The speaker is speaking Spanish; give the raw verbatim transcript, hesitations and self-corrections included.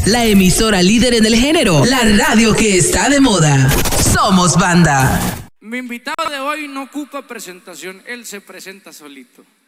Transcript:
la emisora líder en el género, la radio que está de moda. Somos Banda. Mi invitado de hoy no ocupa presentación, él se presenta solito.